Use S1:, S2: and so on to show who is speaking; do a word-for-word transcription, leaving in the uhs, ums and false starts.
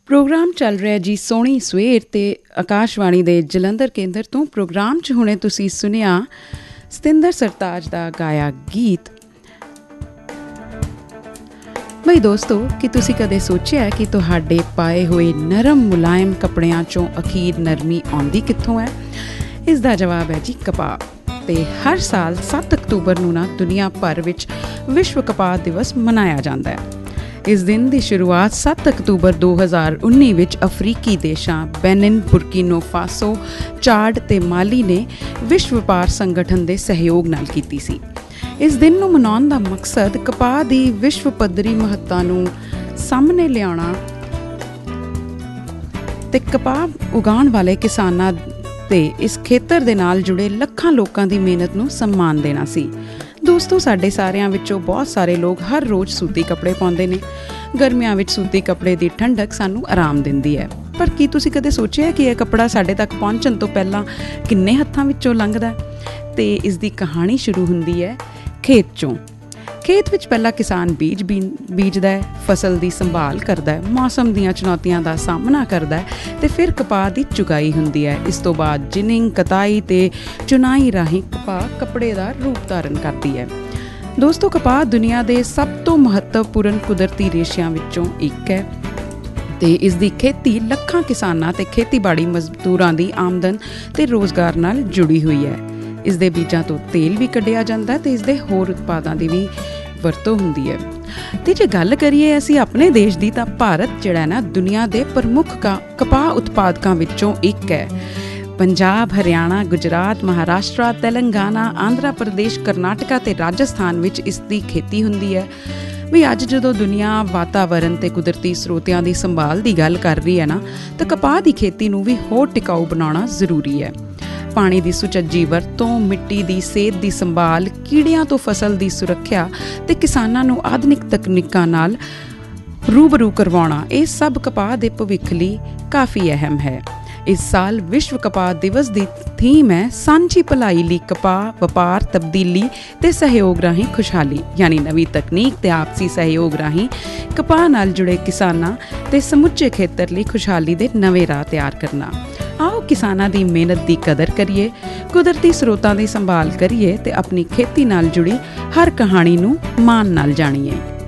S1: Programme ਚੱਲ ਰਿਹਾ ਜੀ ਸੋਹਣੀ ਸਵੇਰ ਤੇ ਆਕਾਸ਼ਵਾਣੀ ਦੇ ਜਲੰਧਰ ਕੇਂਦਰ ਤੋਂ। ਪ੍ਰੋਗਰਾਮ 'ਚ ਹੁਣੇ ਤੁਸੀਂ ਸੁਣਿਆ ਸਤਿੰਦਰ ਸਰਤਾਜ ਦਾ ਗਾਇਆ ਗੀਤ। ਬਈ ਦੋਸਤੋ, ਕੀ ਤੁਸੀਂ ਕਦੇ ਸੋਚਿਆ ਕਿ ਤੁਹਾਡੇ ਪਾਏ ਹੋਏ ਨਰਮ ਮੁਲਾਇਮ ਕੱਪੜਿਆਂ 'ਚੋਂ ਅਖੀਰ ਨਰਮੀ ਆਉਂਦੀ ਕਿੱਥੋਂ ਹੈ? ਇਸ ਦਾ ਜਵਾਬ ਹੈ ਜੀ ਕਪਾਹ। ਅਤੇ ਹਰ ਸਾਲ ਸੱਤ ਅਕਤੂਬਰ ਨੂੰ ਨਾ ਦੁਨੀਆ ਭਰ ਵਿੱਚ ਵਿਸ਼ਵ ਕਪਾਹ ਦਿਵਸ ਮਨਾਇਆ ਜਾਂਦਾ ਹੈ। ਇਸ ਦਿਨ ਦੀ ਸ਼ੁਰੂਆਤ ਸੱਤ ਅਕਤੂਬਰ ਦੋ ਹਜ਼ਾਰ ਉੱਨੀ ਵਿੱਚ ਅਫਰੀਕੀ ਦੇਸ਼ਾਂ ਬੈਨਿਨ, ਬੁਰਕੀਨੋ ਫਾਸੋ, ਚਾਡ ਅਤੇ ਮਾਲੀ ਨੇ ਵਿਸ਼ਵ ਵਪਾਰ ਸੰਗਠਨ ਦੇ ਸਹਿਯੋਗ ਨਾਲ ਕੀਤੀ ਸੀ। ਇਸ ਦਿਨ ਨੂੰ ਮਨਾਉਣ ਦਾ ਮਕਸਦ ਕਪਾਹ ਦੀ ਵਿਸ਼ਵ ਪੱਧਰੀ ਮਹੱਤਤਾ ਨੂੰ ਸਾਹਮਣੇ ਲਿਆਉਣਾ ਅਤੇ ਕਪਾਹ ਉਗਾਉਣ ਵਾਲੇ ਕਿਸਾਨਾਂ ਤੇ ਇਸ ਖੇਤਰ ਦੇ ਨਾਲ ਜੁੜੇ ਲੱਖਾਂ ਲੋਕਾਂ ਦੀ ਮਿਹਨਤ ਨੂੰ ਸਨਮਾਨ ਦੇਣਾ ਸੀ। ਦੋਸਤੋ, ਸਾਡੇ ਸਾਰਿਆਂ ਵਿੱਚੋਂ ਬਹੁਤ ਸਾਰੇ ਲੋਕ ਹਰ ਰੋਜ਼ ਸੂਤੀ ਕੱਪੜੇ ਪਾਉਂਦੇ ਨੇ। ਗਰਮੀਆਂ ਵਿੱਚ ਸੂਤੀ ਕੱਪੜੇ ਦੀ ਠੰਡਕ ਸਾਨੂੰ ਆਰਾਮ ਦਿੰਦੀ ਹੈ। ਪਰ ਕੀ ਤੁਸੀਂ ਕਦੇ ਸੋਚਿਆ ਕਿ ਇਹ ਕੱਪੜਾ ਸਾਡੇ ਤੱਕ ਪਹੁੰਚਣ ਤੋਂ ਪਹਿਲਾਂ ਕਿੰਨੇ ਹੱਥਾਂ ਵਿੱਚੋਂ ਲੰਘਦਾ? ਅਤੇ ਇਸ ਦੀ ਕਹਾਣੀ ਸ਼ੁਰੂ ਹੁੰਦੀ ਹੈ ਖੇਤ 'ਚੋਂ। ਖੇਤ ਵਿੱਚ ਪਹਿਲਾਂ ਕਿਸਾਨ ਬੀਜ ਬੀ ਬੀਜਦਾ ਹੈ, ਫਸਲ ਦੀ ਸੰਭਾਲ ਕਰਦਾ ਹੈ, ਮੌਸਮ ਦੀਆਂ ਚੁਣੌਤੀਆਂ ਦਾ ਸਾਹਮਣਾ ਕਰਦਾ ਹੈ ਅਤੇ ਫਿਰ ਕਪਾਹ ਦੀ ਚੁਗਾਈ ਹੁੰਦੀ ਹੈ। ਇਸ ਤੋਂ ਬਾਅਦ ਜਿਨਿੰਗ, ਕਤਾਈ ਅਤੇ ਚੁਨਾਈ ਰਾਹੀਂ ਕਪਾਹ ਕੱਪੜੇ ਦਾ ਰੂਪ ਧਾਰਨ ਕਰਦੀ ਹੈ। ਦੋਸਤੋ, ਕਪਾਹ ਦੁਨੀਆ ਦੇ ਸਭ ਤੋਂ ਮਹੱਤਵਪੂਰਨ ਕੁਦਰਤੀ ਰੇਸ਼ਿਆਂ ਵਿੱਚੋਂ ਇੱਕ ਹੈ ਅਤੇ ਇਸ ਦੀ ਖੇਤੀ ਲੱਖਾਂ ਕਿਸਾਨਾਂ ਅਤੇ ਖੇਤੀਬਾੜੀ ਮਜ਼ਦੂਰਾਂ ਦੀ ਆਮਦਨ ਅਤੇ ਰੁਜ਼ਗਾਰ ਨਾਲ ਜੁੜੀ ਹੋਈ ਹੈ। ਇਸ ਦੇ ਬੀਜਾਂ ਤੋਂ ਤੇਲ ਵੀ ਕੱਢਿਆ ਜਾਂਦਾ ਅਤੇ ਇਸ ਦੇ ਹੋਰ ਉਤਪਾਦਾਂ ਦੀ ਵੀ ਵਰਤੋਂ ਹੁੰਦੀ ਹੈ। ਅਤੇ ਜੇ ਗੱਲ ਕਰੀਏ ਅਸੀਂ ਆਪਣੇ ਦੇਸ਼ ਦੀ, ਤਾਂ ਭਾਰਤ ਜਿਹੜਾ ਨਾ ਦੁਨੀਆ ਦੇ ਪ੍ਰਮੁੱਖ ਕਾ ਕਪਾਹ ਉਤਪਾਦਕਾਂ ਵਿੱਚੋਂ ਇੱਕ ਹੈ। ਪੰਜਾਬ, ਹਰਿਆਣਾ, ਗੁਜਰਾਤ, ਮਹਾਰਾਸ਼ਟਰ, ਤੇਲੰਗਾਨਾ, ਆਂਧਰਾ ਪ੍ਰਦੇਸ਼, ਕਰਨਾਟਕਾ ਅਤੇ ਰਾਜਸਥਾਨ ਵਿੱਚ ਇਸ ਦੀ ਖੇਤੀ ਹੁੰਦੀ ਹੈ। ਵੀ ਅੱਜ ਜਦੋਂ ਦੁਨੀਆ ਵਾਤਾਵਰਨ ਅਤੇ ਕੁਦਰਤੀ ਸਰੋਤਿਆਂ ਦੀ ਸੰਭਾਲ ਦੀ ਗੱਲ ਕਰ ਰਹੀ ਹੈ ਨਾ, ਤਾਂ ਕਪਾਹ ਦੀ ਖੇਤੀ ਨੂੰ ਵੀ ਹੋਰ ਟਿਕਾਊ ਬਣਾਉਣਾ ਜ਼ਰੂਰੀ ਹੈ। ਪਾਣੀ ਦੀ ਸੁਚੱਜੀ ਵਰਤੋਂ, ਮਿੱਟੀ ਦੀ ਸਿਹਤ ਦੀ ਸੰਭਾਲ, ਕੀੜਿਆਂ ਤੋਂ ਫਸਲ ਦੀ ਸੁਰੱਖਿਆ ਅਤੇ ਕਿਸਾਨਾਂ ਨੂੰ ਆਧੁਨਿਕ ਤਕਨੀਕਾਂ ਨਾਲ ਰੂਬਰੂ ਕਰਵਾਉਣਾ, ਇਹ ਸਭ ਕਪਾਹ ਦੇ ਭਵਿੱਖ ਲਈ ਕਾਫੀ ਅਹਿਮ ਹੈ। ਇਸ ਸਾਲ ਵਿਸ਼ਵ ਕਪਾਹ ਦਿਵਸ ਦੀ ਥੀਮ ਹੈ ਸਾਂਝੀ ਭਲਾਈ ਲਈ ਕਪਾਹ, ਵਪਾਰ, ਤਬਦੀਲੀ ਅਤੇ ਸਹਿਯੋਗ ਰਾਹੀਂ ਖੁਸ਼ਹਾਲੀ। ਯਾਨੀ ਨਵੀਂ ਤਕਨੀਕ ਅਤੇ ਆਪਸੀ ਸਹਿਯੋਗ ਰਾਹੀਂ ਕਪਾਹ ਨਾਲ ਜੁੜੇ ਕਿਸਾਨਾਂ ਅਤੇ ਸਮੁੱਚੇ ਖੇਤਰ ਲਈ ਖੁਸ਼ਹਾਲੀ ਦੇ ਨਵੇਂ ਰਾਹ ਤਿਆਰ ਕਰਨਾ। ਆਓ ਕਿਸਾਨਾਂ ਦੀ ਮਿਹਨਤ ਦੀ ਕਦਰ ਕਰੀਏ, ਕੁਦਰਤੀ ਸਰੋਤਾਂ ਦੀ ਸੰਭਾਲ ਕਰੀਏ ਅਤੇ ਆਪਣੀ ਖੇਤੀ ਨਾਲ ਜੁੜੀ ਹਰ ਕਹਾਣੀ ਨੂੰ ਮਾਣ ਨਾਲ ਜਾਣੀਏ।